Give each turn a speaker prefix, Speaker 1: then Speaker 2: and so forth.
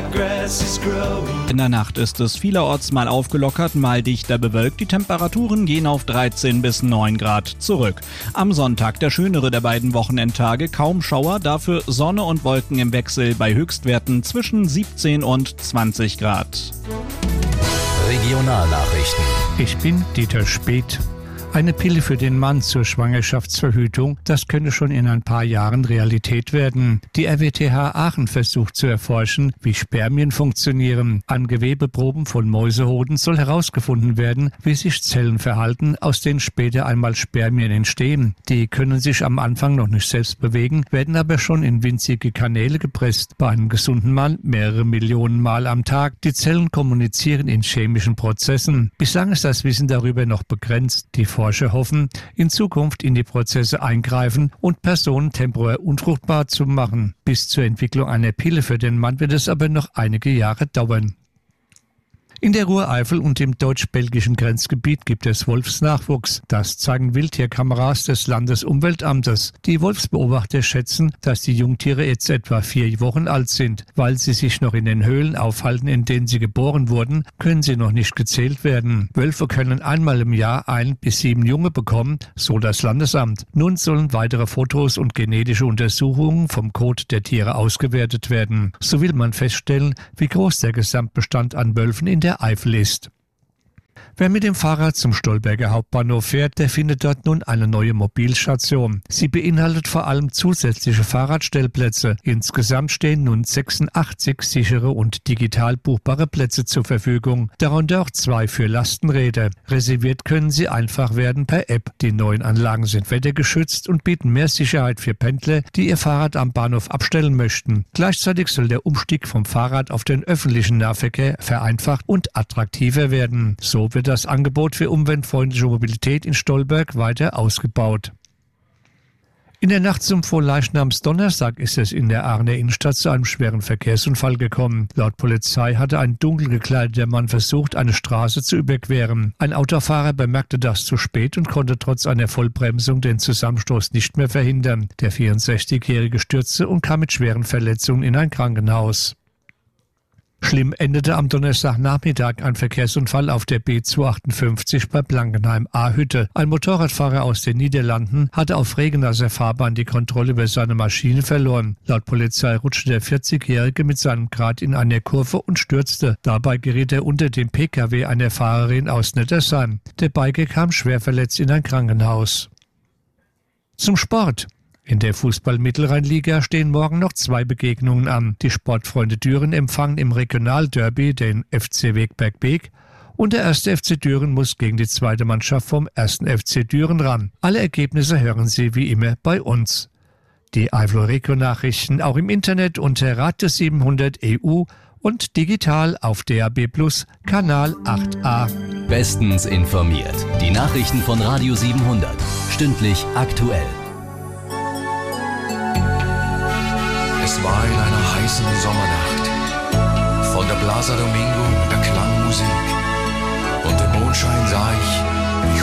Speaker 1: In der Nacht ist es vielerorts mal aufgelockert, mal dichter bewölkt. Die Temperaturen gehen auf 13 bis 9 Grad zurück. Am Sonntag der schönere der beiden Wochenendtage, kaum Schauer, dafür Sonne und Wolken im Wechsel bei Höchstwerten zwischen 17 und 20 Grad.
Speaker 2: Regionalnachrichten.
Speaker 3: Ich bin Dieter Speth. Eine Pille für den Mann zur Schwangerschaftsverhütung, das könnte schon in ein paar Jahren Realität werden. Die RWTH Aachen versucht zu erforschen, wie Spermien funktionieren. An Gewebeproben von Mäusehoden soll herausgefunden werden, wie sich Zellen verhalten, aus denen später einmal Spermien entstehen. Die können sich am Anfang noch nicht selbst bewegen, werden aber schon in winzige Kanäle gepresst. Bei einem gesunden Mann mehrere Millionen Mal am Tag. Die Zellen kommunizieren in chemischen Prozessen. Bislang ist das Wissen darüber noch begrenzt. Die Forscher hoffen, in Zukunft in die Prozesse eingreifen und Personen temporär unfruchtbar zu machen. Bis zur Entwicklung einer Pille für den Mann wird es aber noch einige Jahre dauern. In der Ruhr-Eifel und im deutsch-belgischen Grenzgebiet gibt es Wolfsnachwuchs. Das zeigen Wildtierkameras des Landesumweltamtes. Die Wolfsbeobachter schätzen, dass die Jungtiere jetzt etwa 4 Wochen alt sind. Weil sie sich noch in den Höhlen aufhalten, in denen sie geboren wurden, können sie noch nicht gezählt werden. Wölfe können einmal im Jahr 1 bis 7 Junge bekommen, so das Landesamt. Nun sollen weitere Fotos und genetische Untersuchungen vom Kot der Tiere ausgewertet werden. So will man feststellen, wie groß der Gesamtbestand an Wölfen in der Eifel ist. Wer mit dem Fahrrad zum Stolberger Hauptbahnhof fährt, der findet dort nun eine neue Mobilstation. Sie beinhaltet vor allem zusätzliche Fahrradstellplätze. Insgesamt stehen nun 86 sichere und digital buchbare Plätze zur Verfügung, darunter auch 2 für Lastenräder. Reserviert können sie einfach werden per App. Die neuen Anlagen sind wettergeschützt und bieten mehr Sicherheit für Pendler, die ihr Fahrrad am Bahnhof abstellen möchten. Gleichzeitig soll der Umstieg vom Fahrrad auf den öffentlichen Nahverkehr vereinfacht und attraktiver werden. So wird das Angebot für umweltfreundliche Mobilität in Stolberg weiter ausgebaut. In der Nacht zum Fronleichnamsdonnerstag ist es in der Aachener Innenstadt zu einem schweren Verkehrsunfall gekommen. Laut Polizei hatte ein dunkel gekleideter Mann versucht, eine Straße zu überqueren. Ein Autofahrer bemerkte das zu spät und konnte trotz einer Vollbremsung den Zusammenstoß nicht mehr verhindern. Der 64-Jährige stürzte und kam mit schweren Verletzungen in ein Krankenhaus. Schlimm endete am Donnerstagnachmittag ein Verkehrsunfall auf der B258 bei Blankenheim-Ahütte. Ein Motorradfahrer aus den Niederlanden hatte auf Regenasser Fahrbahn die Kontrolle über seine Maschine verloren. Laut Polizei rutschte der 40-Jährige mit seinem Kart in eine Kurve und stürzte. Dabei geriet er unter dem Pkw einer Fahrerin aus Nettersheim. Der Biker kam schwer verletzt in ein Krankenhaus. Zum Sport. In der Fußball-Mittelrheinliga stehen morgen noch 2 Begegnungen an. Die Sportfreunde Düren empfangen im Regionalderby den FC Wegberg-Beek und der 1. FC Düren muss gegen die zweite Mannschaft vom 1. FC Düren ran. Alle Ergebnisse hören Sie wie immer bei uns. Die Eifel-Region-Nachrichten auch im Internet unter Radio 700 EU und digital auf DAB+ Kanal 8a.
Speaker 2: Bestens informiert. Die Nachrichten von Radio 700. Stündlich aktuell.
Speaker 4: Es war in einer heißen Sommernacht. Von der Plaza Domingo erklang Musik. Und im Mondschein sah ich